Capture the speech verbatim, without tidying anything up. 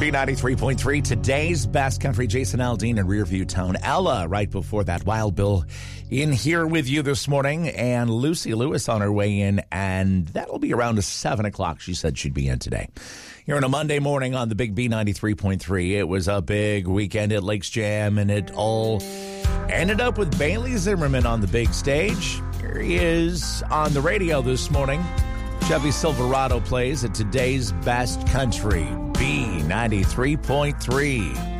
B ninety-three point three, today's best country. Jason Aldean and Rearview Tone. Ella, right before that. Wild Bill in here with you this morning. And Lucy Lewis on her way in. And that'll be around seven o'clock. She said she'd be in today. Here on a Monday morning on the Big B ninety-three point three. It was a big weekend at Lakes Jam. And it all ended up with Bailey Zimmerman on the big stage. Here he is on the radio this morning. Chevy Silverado plays at today's best country, B ninety-three point three.